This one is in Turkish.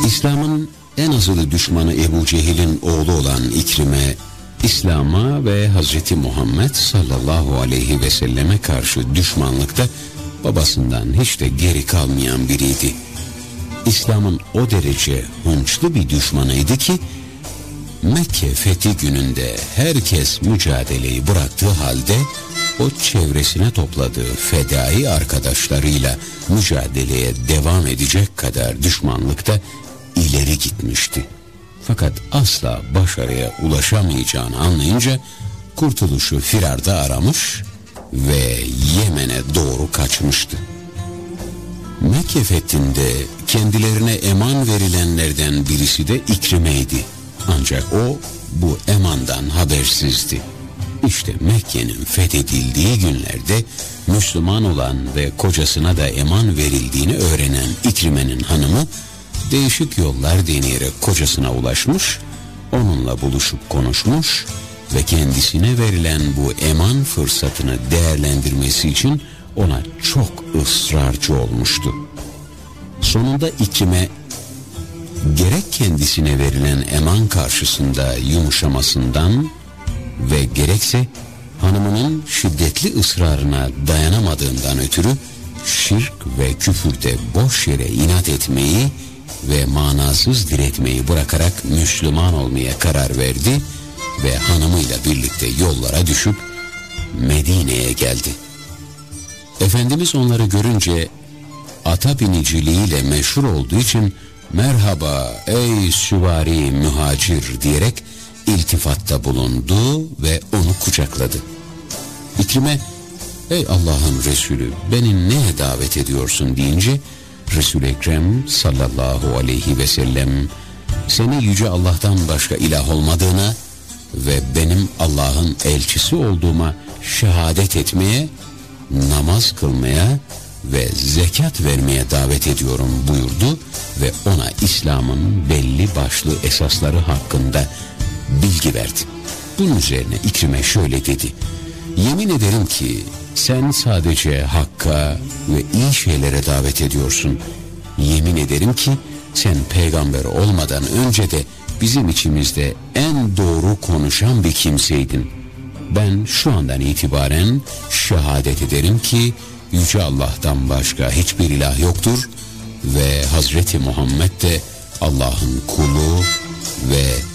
İslam'ın en azılı düşmanı Ebu Cehil'in oğlu olan İkrime, İslam'a ve Hazreti Muhammed sallallahu aleyhi ve selleme karşı düşmanlıkta babasından hiç de geri kalmayan biriydi. İslam'ın o derece hunçlu bir düşmanıydı ki Mekke fethi gününde herkes mücadeleyi bıraktığı halde o çevresine topladığı fedai arkadaşlarıyla mücadeleye devam edecek kadar düşmanlıkta ileri gitmişti. Fakat asla başarıya ulaşamayacağını anlayınca kurtuluşu firarda aramış ve Yemen'e doğru kaçmıştı. Mekke fethinde kendilerine eman verilenlerden birisi de İkrime'ydi. Ancak o bu emandan habersizdi. İşte Mekke'nin fethedildiği günlerde Müslüman olan ve kocasına da eman verildiğini öğrenen İkrime'nin hanımı değişik yollar deneyerek kocasına ulaşmış, onunla buluşup konuşmuş ve kendisine verilen bu eman fırsatını değerlendirmesi için ona çok ısrarcı olmuştu. Sonunda İkrime gerek kendisine verilen eman karşısında yumuşamasından ve gerekse hanımının şiddetli ısrarına dayanamadığından ötürü şirk ve küfürde boş yere inat etmeyi ve manasız diretmeyi bırakarak Müslüman olmaya karar verdi ve hanımıyla birlikte yollara düşüp Medine'ye geldi. Efendimiz onları görünce ata biniciliğiyle meşhur olduğu için "Merhaba ey süvari mühacir" diyerek iltifatta bulundu ve onu kucakladı. İkrime, "Ey Allah'ın Resulü, beni neye davet ediyorsun?" deyince Resul-i Ekrem sallallahu aleyhi ve sellem seni yüce Allah'tan başka ilah olmadığına ve benim Allah'ın elçisi olduğuma şehadet etmeye, namaz kılmaya ve zekat vermeye davet ediyorum buyurdu ve ona İslam'ın belli başlı esasları hakkında bilgi verdi. Bunun üzerine İkrime şöyle dedi: "Yemin ederim ki sen sadece hakka ve iyi şeylere davet ediyorsun. Yemin ederim ki sen peygamber olmadan önce de bizim içimizde en doğru konuşan bir kimseydin. Ben şu andan itibaren şehadet ederim ki Yüce Allah'tan başka hiçbir ilah yoktur ve Hazreti Muhammed de Allah'ın kulu ve